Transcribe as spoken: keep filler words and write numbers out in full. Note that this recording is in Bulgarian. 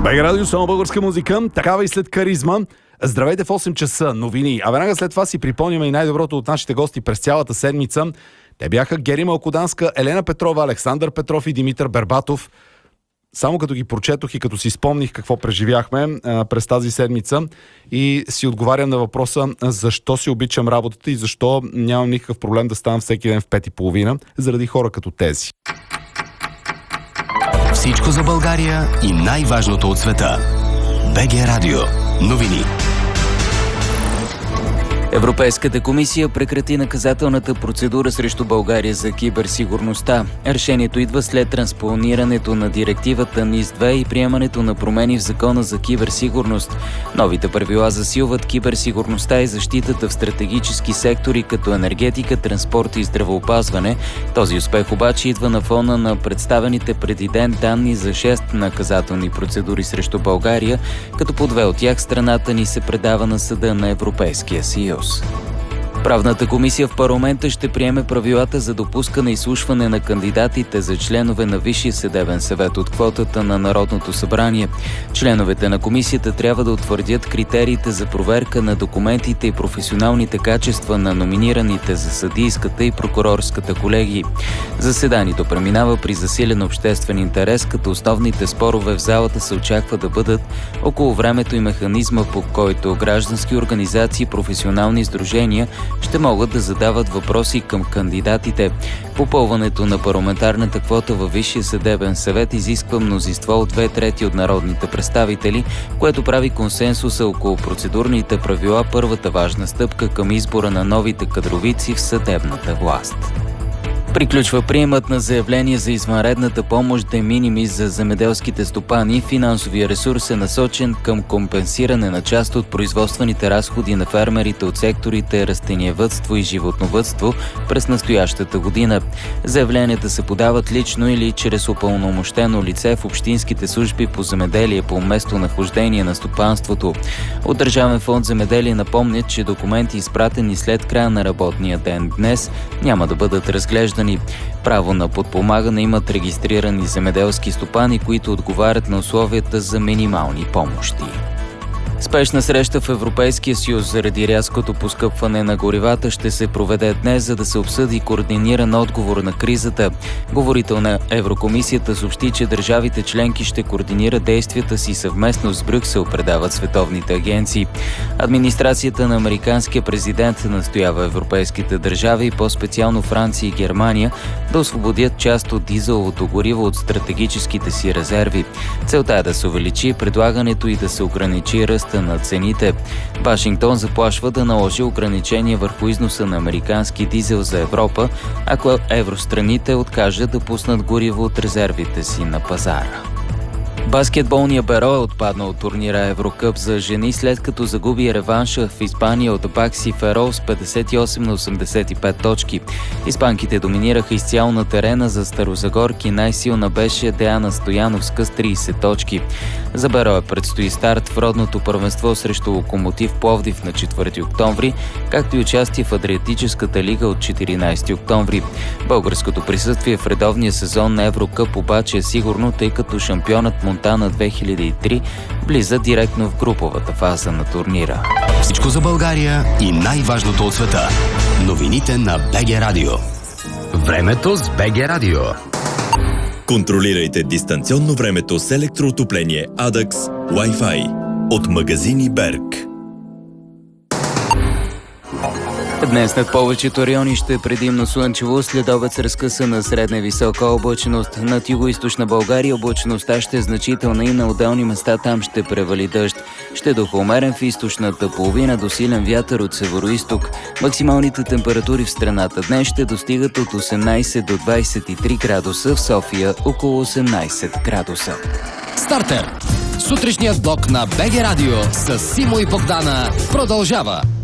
БГ Радио, само българска музика, такава и след Каризма. Здравейте в осем часа, новини. А веднага след това си припомняме и най-доброто от нашите гости през цялата седмица. Те бяха Гери Малкоданска, Елена Петрова, Александър Петров и Димитър Бербатов. Само като ги прочетох и като си спомних какво преживяхме а, през тази седмица и си отговарям на въпроса защо си обичам работата и защо нямам никакъв проблем да ставам всеки ден в пет и половина, заради хора като тези. Всичко за България и най-важното от света. БГ Радио. Новини. Европейската комисия прекрати наказателната процедура срещу България за киберсигурността. Решението идва след транспонирането на директивата НИС две и приемането на промени в закона за киберсигурност. Новите правила засилват киберсигурността и защитата в стратегически сектори като енергетика, транспорт и здравеопазване. Този успех обаче идва на фона на представените преди ден данни за шест наказателни процедури срещу България, като по две от тях страната ни се предава на Съда на Европейския съюз. Правната комисия в парламента ще приеме правилата за допускане и изслушване на кандидатите за членове на Висшия съдебен съвет от квотата на Народното събрание. Членовете на комисията трябва да утвърдят критериите за проверка на документите и професионалните качества на номинираните за съдийската и прокурорската колегии. Заседанието преминава при засилен обществен интерес, като основните спорове в залата се очаква да бъдат около времето и механизма, по който граждански организации и професионални сдружения ще могат да задават въпроси към кандидатите. Попълването на парламентарната квота във Висшия съдебен съвет изисква мнозинство от две трети от народните представители, което прави консенсуса около процедурните правила първата важна стъпка към избора на новите кадровици в съдебната власт. Приключва приемът на заявление за извънредната помощ де минимис за земеделските стопани. Финансовия ресурс е насочен към компенсиране на част от производствените разходи на фермерите от секторите растениевъдство и животновъдство през настоящата година. Заявленията се подават лично или чрез упълномощено лице в общинските служби по земеделие по местонахождение на стопанството. От Държавен фонд земеделие напомнят, че документи, изпратени след края на работния ден днес, няма да бъдат разглеждани. Право на подпомагане имат регистрирани земеделски стопани, които отговарят на условията за минимални помощи. Спешна среща в Европейския съюз заради рязкото поскъпване на горивата ще се проведе днес, за да се обсъди координиран отговор на кризата. Говорител на Еврокомисията съобщи, че държавите членки ще координират действията си съвместно с Брюксел, предават световните агенции. Администрацията на американския президент настоява европейските държави, и по-специално Франция и Германия, да освободят част от дизеловото гориво от стратегическите си резерви. Целта е да се увеличи предлагането и да се ограничи ръст на цените. Вашингтон заплашва да наложи ограничения върху износа на американски дизел за Европа, ако евространите откажат да пуснат гориво от резервите си на пазара. Баскетболният Беро е отпаднал от турнира Еврокъп за жени, след като загуби реванша в Испания от Бакси Ферол с петдесет и осем на осемдесет и пет точки. Испанките доминираха изцяло на терена, за старозагорки най-силна беше Деяна Стояновска с трийсет точки. За Беро предстои старт в родното първенство срещу Локомотив Пловдив на четвърти октомври, както и участие в Адриатическата лига от четиринайсети октомври. Българското присъствие в редовния сезон на Еврокъп обаче е сигурно, тъй като шампионът Монтана две хиляди и три влиза директно в груповата фаза на турнира. Всичко за България и най-важното от света. Новините на БГ Радио. Времето с БГ Радио. Контролирайте дистанционно времето с електроотопление Адакс Wi-Fi от магазини Берг. Днес над повечето райони ще е предимно слънчево, след обед с разкъсана средна и висока облачност. Над югоизточна България облачността ще е значителна и на отделни места там ще превали дъжд. Ще духа умерен в източната половина до силен вятър от североизток. Максималните температури в страната днес ще достигат от осемнайсет до двайсет и три градуса, в София около осемнайсет градуса. Стартер! Сутрешният блок на БГ Радио с Симо и Богдана продължава.